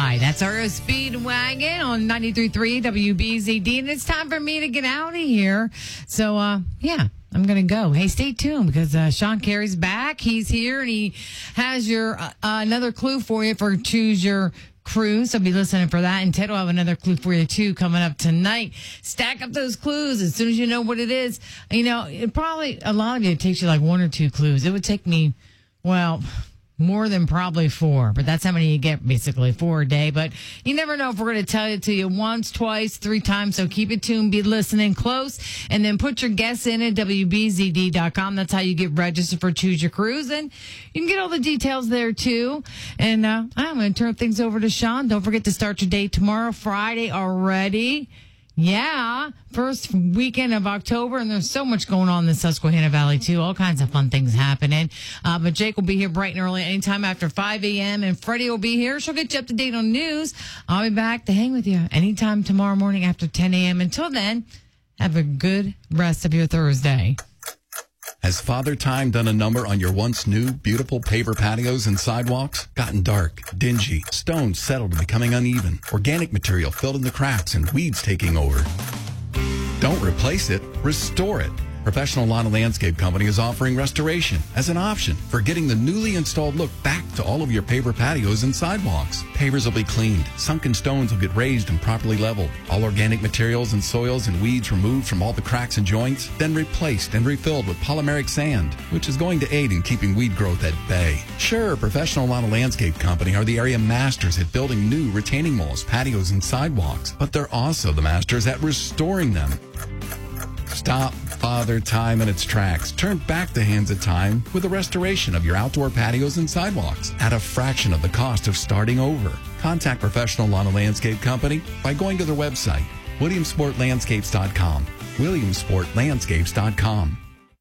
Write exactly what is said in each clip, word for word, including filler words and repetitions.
Ride. That's our Speedwagon on ninety-three point three W B Z D. And it's time for me to get out of here. So, uh, yeah. I'm going to go. Hey, stay tuned because uh, Sean Carey's back. He's here and he has your uh, another clue for you for Choose Your Cruise. So be listening for that. And Ted will have another clue for you too coming up tonight. Stack up those clues as soon as you know what it is. You know, it probably, a lot of you, it takes you like one or two clues. It would take me, well, more than probably four, but that's how many you get, basically, four a day. But you never know if we're going to tell it to you once, twice, three times. So keep it tuned, be listening close, and then put your guess in at W B Z D dot com. That's how you get registered for Choose Your Cruise, and you can get all the details there, too. And uh, I'm going to turn things over to Sean. Don't forget to start your day tomorrow, Friday already. Yeah, first weekend of October, and there's so much going on in the Susquehanna Valley, too. All kinds of fun things happening. Uh, but Jake will be here bright and early anytime after five a.m., and Freddie will be here. She'll get you up to date on news. I'll be back to hang with you anytime tomorrow morning after ten a.m. Until then, have a good rest of your Thursday. Has Father Time done a number on your once new, beautiful paver patios and sidewalks? Gotten dark, dingy, stones settled and becoming uneven, organic material filled in the cracks, and weeds taking over? Don't replace it, restore it. Professional Lawn and Landscape Company is offering restoration as an option for getting the newly installed look back to all of your paver patios and sidewalks. Pavers will be cleaned, sunken stones will get raised and properly leveled, all organic materials and soils and weeds removed from all the cracks and joints, then replaced and refilled with polymeric sand, which is going to aid in keeping weed growth at bay. Sure, Professional Lawn and Landscape Company are the area masters at building new retaining walls, patios, and sidewalks, but they're also the masters at restoring them. Stop Father Time in its tracks. Turn back the hands of time with a restoration of your outdoor patios and sidewalks at a fraction of the cost of starting over. Contact Professional Lawn and Landscape Company by going to their website, williamsport landscapes dot com. williamsport landscapes dot com.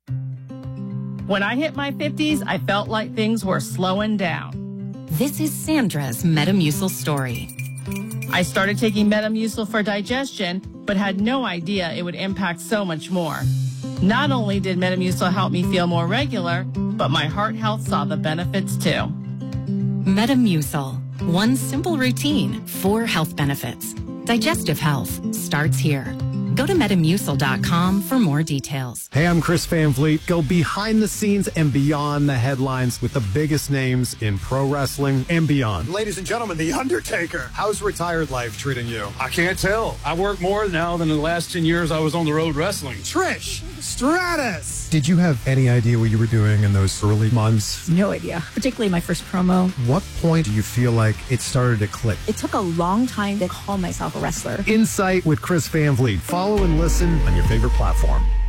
When I hit my fifties, I felt like things were slowing down. This is Sandra's Metamucil story. I started taking Metamucil for digestion, but had no idea it would impact so much more. Not only did Metamucil help me feel more regular, but my heart health saw the benefits too. Metamucil. One simple routine, four health benefits. Digestive health starts here. Go to metamucil dot com for more details. Hey, I'm Chris Van Vliet. Go behind the scenes and beyond the headlines with the biggest names in pro wrestling and beyond. Ladies and gentlemen, The Undertaker. How's retired life treating you? I can't tell. I work more now than the last ten years I was on the road wrestling. Trish Stratus. Did you have any idea what you were doing in those early months? No idea, particularly my first promo. What point do you feel like it started to click? It took a long time to call myself a wrestler. Insight with Chris Van Vliet. Follow and listen on your favorite platform.